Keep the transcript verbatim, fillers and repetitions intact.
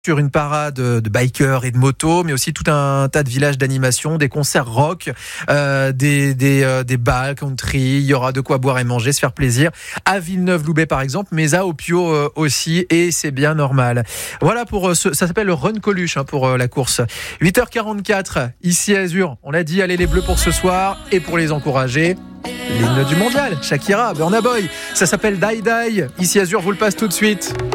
sur une parade de bikers et de motos, mais aussi tout un tas de villages d'animation, des concerts rock, euh, des des euh, des bals country. Il y aura de quoi boire et manger, se faire plaisir à Villeneuve-Loubet par exemple, mais à Opio euh, aussi, et c'est bien normal. Voilà pour euh, ce, ça s'appelle le Run Coluche hein, pour euh, la course. huit heures quarante-quatre ici à Azur. On l'a dit, allez les Bleus pour ce soir et pour les encourager. L'hymne du mondial, Shakira, Burna Boy. Ça s'appelle Die Die. Ici Azur vous le passe tout de suite.